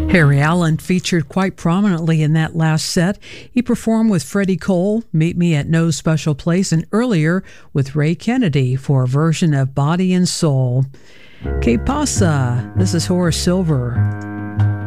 Harry Allen featured quite prominently in that last set. He performed with Freddie Cole, Meet Me at No Special Place, and earlier with Ray Kennedy for a version of Body and Soul. Que pasa? This is Horace Silver.